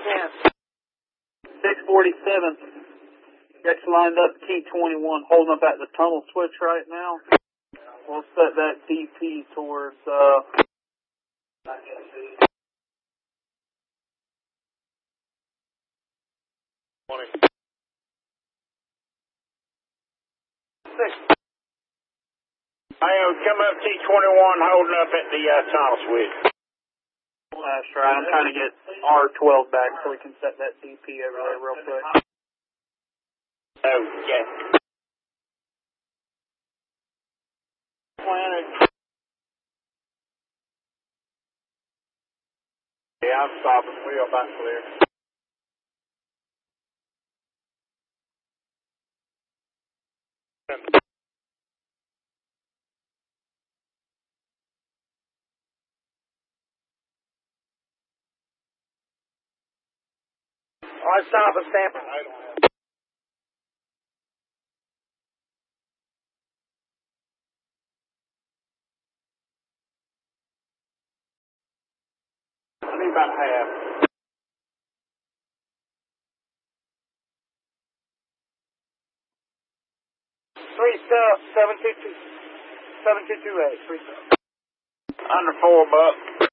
647. Got you lined up T21, holding up at the tunnel switch right now. We'll set that DP towards, 20. 6. I am coming up T21, holding up at the tunnel switch. That's right. I'm trying to get R12 back so we can set that DP over there real quick. Oh, yeah. Yeah, I'm stopping. We are back clear. All right, stop and stamp. I need about half. 72228. Under $4.